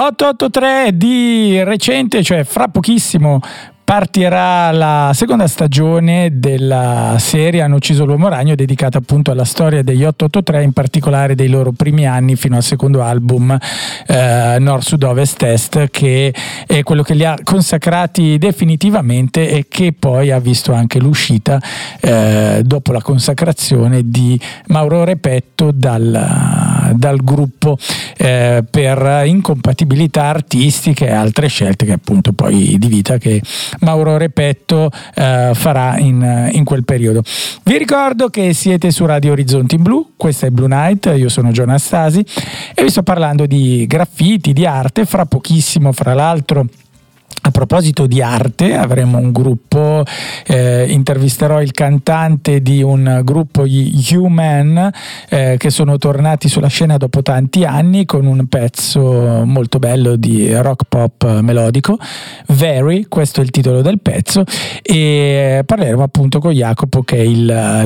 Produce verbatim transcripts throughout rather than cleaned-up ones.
otto otto tre di recente, cioè fra pochissimo, partirà la seconda stagione della serie Hanno ucciso l'uomo ragno, dedicata appunto alla storia degli otto otto tre, in particolare dei loro primi anni fino al secondo album eh, Nord Sud Ovest Est, che è quello che li ha consacrati definitivamente e che poi ha visto anche l'uscita eh, dopo la consacrazione di Mauro Repetto dal, dal gruppo eh, per incompatibilità artistiche e altre scelte che appunto poi di vita che Mauro Repetto eh, farà in, in quel periodo. Vi ricordo che siete su Radio Orizzonti in Blu, questa è Blue Night, io sono Gio Anastasi e vi sto parlando di graffiti, di arte. Fra pochissimo, fra l'altro, a proposito di arte, avremo un gruppo, eh, intervisterò il cantante di un gruppo, gli Human, eh, che sono tornati sulla scena dopo tanti anni con un pezzo molto bello di rock pop melodico, Very, questo è il titolo del pezzo, e parleremo appunto con Jacopo, che è il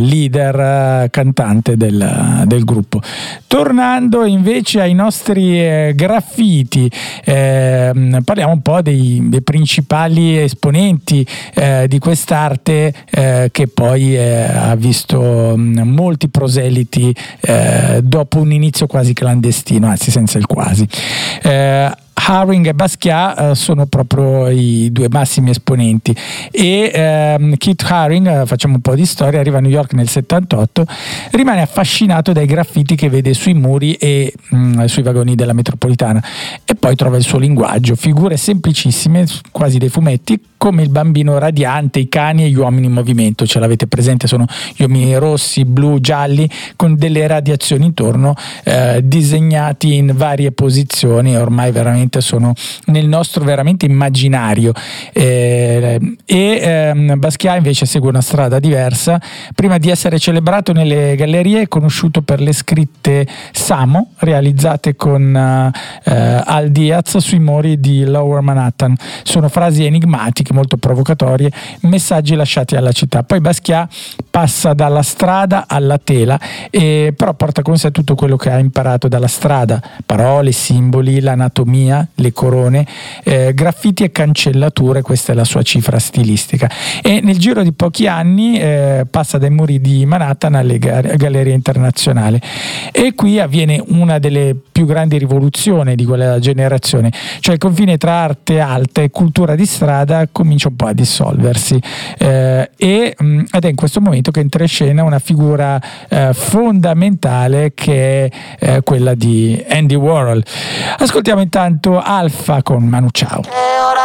leader cantante del, del gruppo. Tornando invece ai nostri eh, graffiti, eh, parliamo un po' dei, dei principali esponenti eh, di quest'arte eh, che poi eh, ha visto mh, molti proseliti eh, dopo un inizio quasi clandestino, anzi senza il quasi. Eh, Haring e Basquiat eh, sono proprio i due massimi esponenti e ehm, Keith Haring, eh, facciamo un po' di storia, arriva a New York nel settantotto, rimane affascinato dai graffiti che vede sui muri e mh, sui vagoni della metropolitana e poi trova il suo linguaggio, figure semplicissime, quasi dei fumetti, come il bambino radiante, i cani e gli uomini in movimento. Ce l'avete presente? Sono gli uomini rossi, blu, gialli con delle radiazioni intorno, eh, disegnati in varie posizioni, ormai veramente sono nel nostro veramente immaginario. Eh, e ehm, Basquiat invece segue una strada diversa. Prima di essere celebrato nelle gallerie è conosciuto per le scritte Samo realizzate con eh, Al Diaz sui muri di Lower Manhattan. Sono frasi enigmatiche, molto provocatorie, messaggi lasciati alla città. Poi Basquiat passa dalla strada alla tela, e però porta con sé tutto quello che ha imparato dalla strada: parole, simboli, l'anatomia, le corone, eh, graffiti e cancellature. Questa è la sua cifra stilistica, e nel giro di pochi anni eh, passa dai muri di Manhattan alle gallerie internazionali, e qui avviene una delle più grandi rivoluzioni di quella generazione, cioè il confine tra arte alta e cultura di strada comincia un po' a dissolversi, eh, e mh, ed è in questo momento che entra in scena una figura eh, fondamentale, che è eh, quella di Andy Warhol. Ascoltiamo intanto Alfa con Manu Chao.